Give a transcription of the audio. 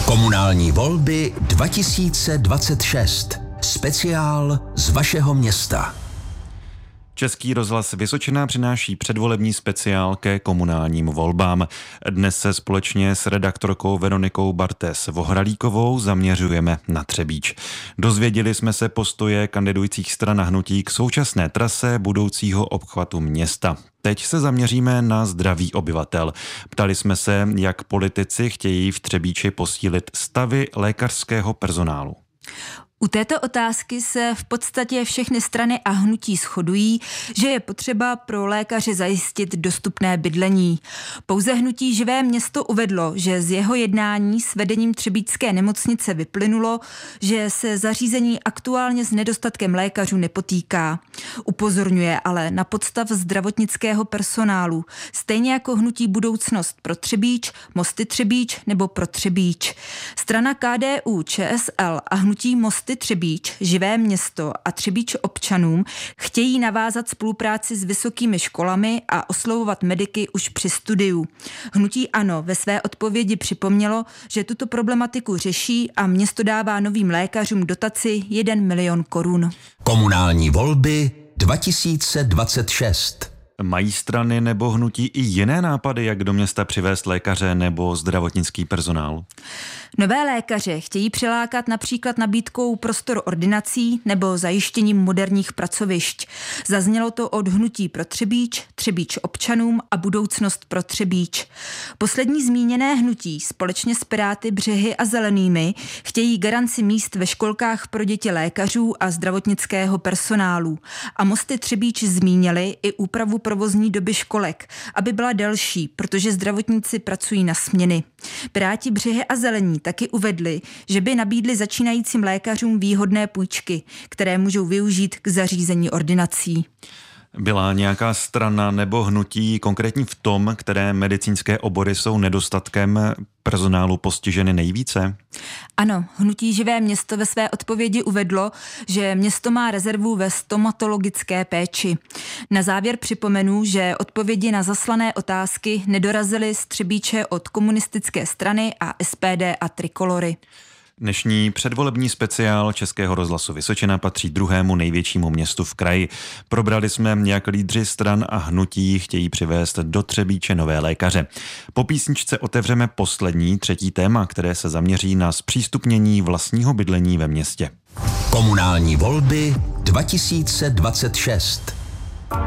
Komunální volby 2026. Speciál z vašeho města. Český rozhlas Vysočina přináší předvolební speciál ke komunálním volbám. Dnes se společně s redaktorkou Veronikou Bartés-Vohralíkovou zaměřujeme na Třebíč. Dozvěděli jsme se postoje kandidujících stran a hnutí k současné trase budoucího obchvatu města. Teď se zaměříme na zdraví obyvatel. Ptali jsme se, jak politici chtějí v Třebíči posílit stavy lékařského personálu. U této otázky se v podstatě všechny strany a hnutí shodují, že je potřeba pro lékaře zajistit dostupné bydlení. Pouze hnutí Živé město uvedlo, že z jeho jednání s vedením třebíčské nemocnice vyplynulo, že se zařízení aktuálně s nedostatkem lékařů nepotýká. Upozorňuje ale na podstav zdravotnického personálu, stejně jako hnutí Budoucnost pro Třebíč, Mosty Třebíč nebo pro Třebíč. Strana KDU, ČSL a hnutí Mosty Třebíč, Živé město a Třebíč občanům chtějí navázat spolupráci s vysokými školami a oslovovat mediky už při studiu. Hnutí ANO ve své odpovědi připomnělo, že tuto problematiku řeší a město dává novým lékařům dotaci 1 milion korun. Komunální volby 2026. Mají strany nebo hnutí i jiné nápady, jak do města přivést lékaře nebo zdravotnický personál? Nové lékaře chtějí přilákat například nabídkou prostor ordinací nebo zajištěním moderních pracovišť. Zaznělo to od hnutí pro Třebíč, Třebíč občanům a Budoucnost pro Třebíč. Poslední zmíněné hnutí společně s Piráty, Břehy a Zelenými chtějí garanci míst ve školkách pro děti lékařů a zdravotnického personálu. A Mosty Třebíč zmínili i úpravu provozní doby školek, aby byla delší, protože zdravotníci pracují na směny. Piráti, Břehy a Zelení taky uvedli, že by nabídli začínajícím lékařům výhodné půjčky, které můžou využít k zařízení ordinací. Byla nějaká strana nebo hnutí konkrétní v tom, které medicínské obory jsou nedostatkem personálu postiženy nejvíce? Ano, hnutí Živé město ve své odpovědi uvedlo, že město má rezervu ve stomatologické péči. Na závěr připomenu, že odpovědi na zaslané otázky nedorazily z Třebíče od komunistické strany a SPD a Trikolory. Dnešní předvolební speciál Českého rozhlasu Vysočina patří druhému největšímu městu v kraji. Probrali jsme, jak lídři stran a hnutí chtějí přivést do Třebíče nové lékaře. Po písničce otevřeme poslední, třetí téma, které se zaměří na zpřístupnění vlastního bydlení ve městě. Komunální volby 2026.